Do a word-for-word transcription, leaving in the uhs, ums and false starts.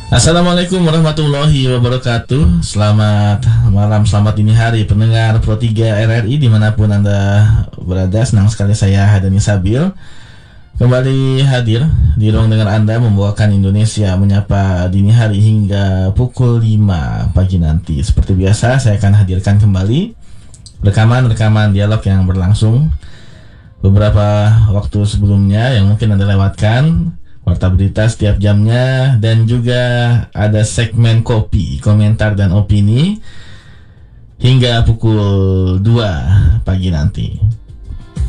Assalamualaikum warahmatullahi wabarakatuh. Selamat malam, selamat dini hari pendengar Pro tiga R R I dimanapun Anda berada. Senang sekali saya Hadani Sabil kembali hadir di ruang dengan Anda, membawakan Indonesia menyapa dini hari hingga pukul lima pagi nanti. Seperti biasa saya akan hadirkan kembali rekaman-rekaman dialog yang berlangsung beberapa waktu sebelumnya yang mungkin Anda lewatkan, warta berita setiap jamnya, dan juga ada segmen kopi, komentar dan opini hingga pukul dua pagi nanti.